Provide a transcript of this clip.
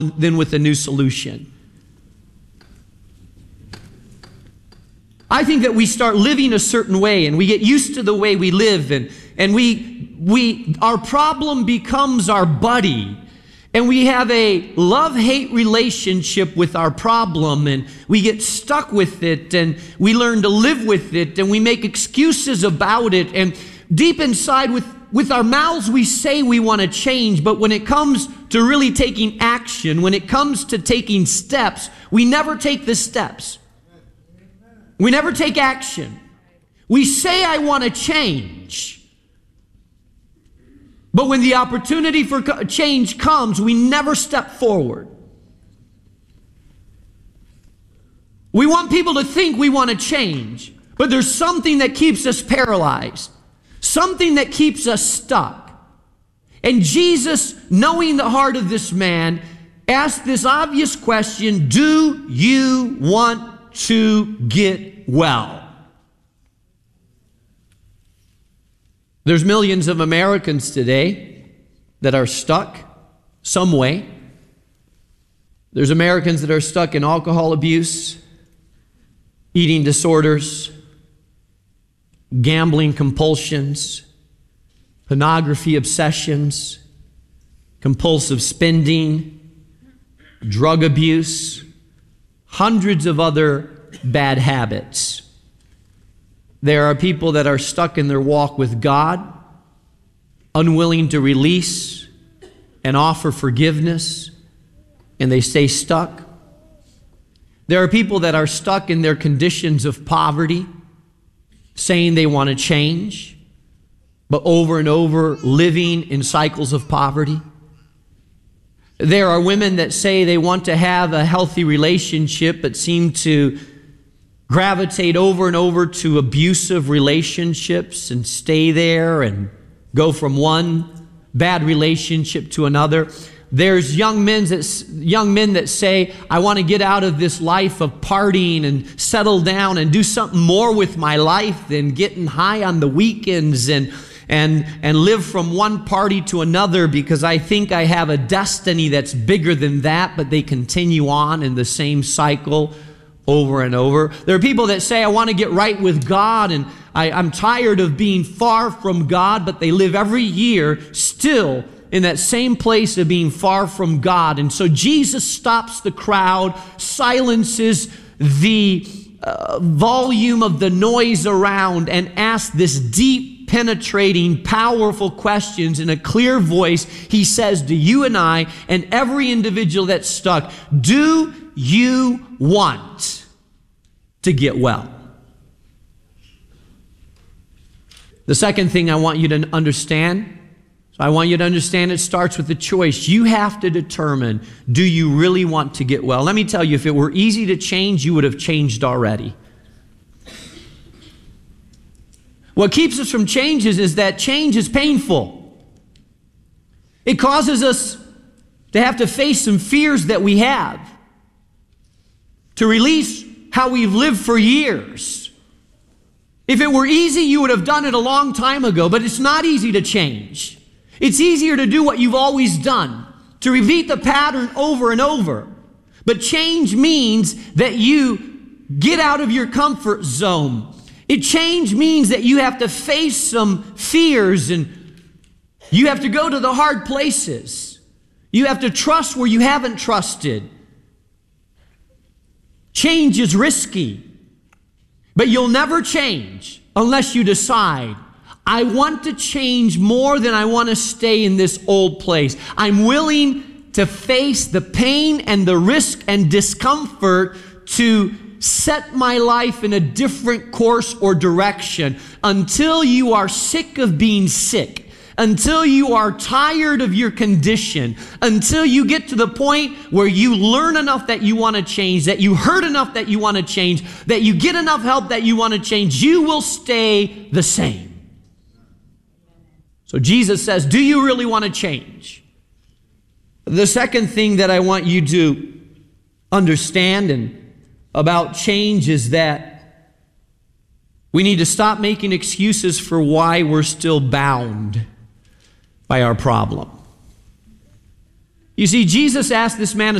than with a new solution. I think that we start living a certain way and we get used to the way we live, and our problem becomes our buddy. And we have a love-hate relationship with our problem, and we get stuck with it, and we learn to live with it, and we make excuses about it. And deep inside, with our mouths, we say we want to change, but when it comes to really taking action, when it comes to taking steps, we never take the steps. We never take action. We say, I want to change. But when the opportunity for change comes, we never step forward. We want people to think we want to change, but there's something that keeps us paralyzed, something that keeps us stuck. And Jesus, knowing the heart of this man, asked this obvious question: do you want to get well? There's millions of Americans today that are stuck some way. There's Americans that are stuck in alcohol abuse, eating disorders, gambling compulsions, pornography obsessions, compulsive spending, drug abuse, hundreds of other bad habits. There are people that are stuck in their walk with God, unwilling to release and offer forgiveness, and they stay stuck. There are people that are stuck in their conditions of poverty, saying they want to change, but over and over living in cycles of poverty. There are women that say they want to have a healthy relationship, but seem to gravitate over and over to abusive relationships and stay there and go from one bad relationship to another. There's young men that say, I want to get out of this life of partying and settle down and do something more with my life than getting high on the weekends and live from one party to another, because I think I have a destiny that's bigger than that, but they continue on in the same cycle over and over. There are people that say, I want to get right with God, and I'm tired of being far from God, but they live every year still in that same place of being far from God. And so Jesus stops the crowd, silences the volume of the noise around, and asks this deep, penetrating, powerful questions in a clear voice. He says to you and I and every individual that's stuck, do you want to get well? The second thing I want you to understand, it starts with a choice. You have to determine, do you really want to get well? Let me tell you, if it were easy to change, you would have changed already. What keeps us from changes is that change is painful. It causes us to have to face some fears that we have, to release how we've lived for years. If it were easy, you would have done it a long time ago, but it's not easy to change. It's easier to do what you've always done, to repeat the pattern over and over. But change means that you get out of your comfort zone. Change means that you have to face some fears, and you have to go to the hard places. You have to trust where you haven't trusted. Change is risky, but you'll never change unless you decide, I want to change more than I want to stay in this old place. I'm willing to face the pain and the risk and discomfort to set my life in a different course or direction until you are sick of being sick, until you are tired of your condition, until you get to the point where you learn enough that you want to change, that you heard enough that you want to change, that you get enough help that you want to change. You will stay the same. So Jesus says, do you really want to change? The second thing that I want you to understand about change is that we need to stop making excuses for why we're still bound by our problem. You see, Jesus asked this man